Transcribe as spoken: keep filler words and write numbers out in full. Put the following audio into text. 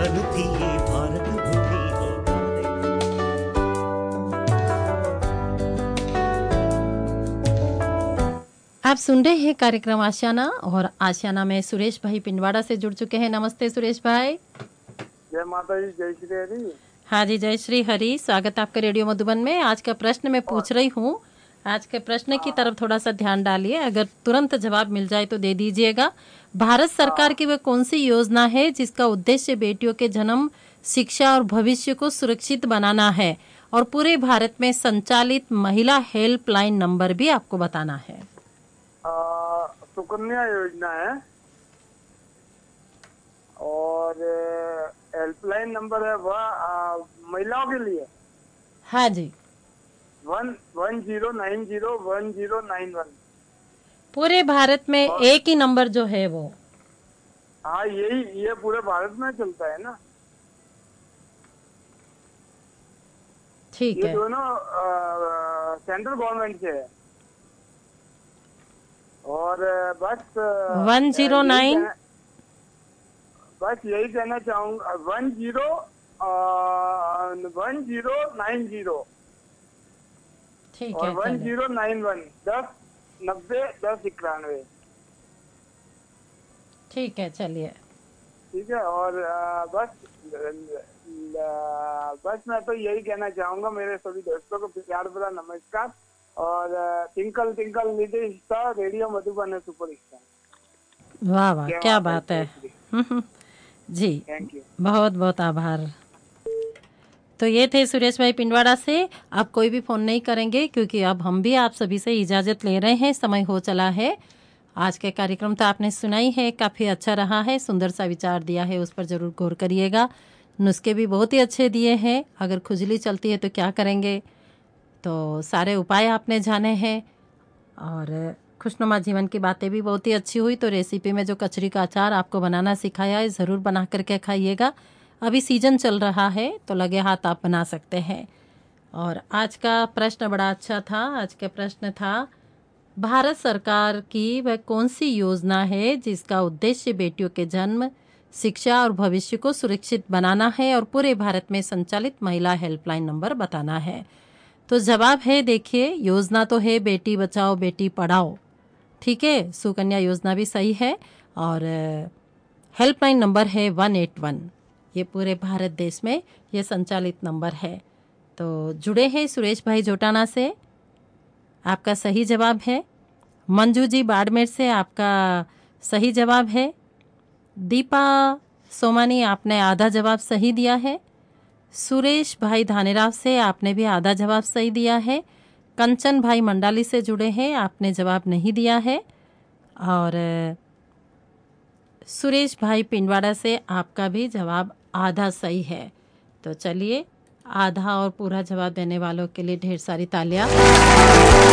धन थी ये भारत भूमि हो गई। आप सुन रहे हैं कार्यक्रम आशियाना और आशियाना में सुरेश भाई पिंडवाड़ा से जुड़ चुके हैं। नमस्ते सुरेश भाई। जय माता जी, जय श्री हरि। हाँ जी, जय श्री हरि। स्वागत आपका रेडियो मधुबन में। आज का प्रश्न मैं पूछ रही हूँ, आज के प्रश्न की तरफ थोड़ा सा ध्यान डालिए, अगर तुरंत जवाब मिल जाए तो दे दीजिएगा। भारत सरकार की वह कौन सी योजना है जिसका उद्देश्य बेटियों के जन्म, शिक्षा और भविष्य को सुरक्षित बनाना है और पूरे भारत में संचालित महिला हेल्पलाइन नंबर भी आपको बताना है। आ, सुकन्या योजना है और हेल्पलाइन नंबर है वह महिलाओं के लिए। हाँ जी, one one zero nine zero one zero nine one. पूरे भारत में एक ही नंबर जो है वो। हाँ, यही ये पूरे भारत में चलता है ना। ठीक ये है। दोनों सेंट्रल गवर्नमेंट से है और बस वन जीरो नाइन बस यही कहना चाहूंगा, one zero one zero nine zero ठीक और है, वन चलिए। जीरो नाइन वन दस नब्बे दस इक्यानवे। ठीक है, चलिए। ठीक है। और आ, बस ल, ल, बस मैं तो यही कहना चाहूंगा मेरे सभी दोस्तों को प्यार भरा नमस्कार और tinkle tinkle little star, radio Madhuban है सुपर स्टार। वाह वाह, क्या बात है। जी, थैंक यू, बहुत बहुत आभार। तो ये थे सुरेश भाई पिंडवाड़ा से। आप कोई भी फ़ोन नहीं करेंगे क्योंकि अब हम भी आप सभी से इजाज़त ले रहे हैं, समय हो चला है। आज के कार्यक्रम तो आपने सुनाई है, काफ़ी अच्छा रहा है, सुंदर सा विचार दिया है, उस पर ज़रूर गौर करिएगा। नुस्खे भी बहुत ही अच्छे दिए हैं। अगर खुजली चलती है तो क्या करेंगे, तो सारे उपाय आपने जाने हैं और खुशनुमा जीवन की बातें भी बहुत ही अच्छी हुई। तो रेसिपी में जो कचरी का अचार आपको बनाना सिखाया है, ज़रूर बना करके खाइएगा। अभी सीजन चल रहा है तो लगे हाथ आप बना सकते हैं। और आज का प्रश्न बड़ा अच्छा था। आज का प्रश्न था, भारत सरकार की वह कौन सी योजना है जिसका उद्देश्य बेटियों के जन्म, शिक्षा और भविष्य को सुरक्षित बनाना है और पूरे भारत में संचालित महिला हेल्पलाइन नंबर बताना है। तो जवाब है, देखिए, योजना तो है बेटी बचाओ बेटी पढ़ाओ, ठीक है, सुकन्या योजना भी सही है और हेल्पलाइन नंबर है वन एट वन। ये पूरे भारत देश में ये संचालित नंबर है। तो जुड़े हैं सुरेश भाई जोटाना से, आपका सही जवाब है। मंजू जी बाड़मेर से, आपका सही जवाब है। दीपा सोमानी, आपने आधा जवाब सही दिया है। सुरेश भाई धानेराव से, आपने भी आधा जवाब सही दिया है। कंचन भाई मंडाली से जुड़े हैं, आपने जवाब नहीं दिया है। और सुरेश भाई पिंडवाड़ा से, आपका भी जवाब आधा सही है। तो चलिए, आधा और पूरा जवाब देने वालों के लिए ढेर सारी तालियां।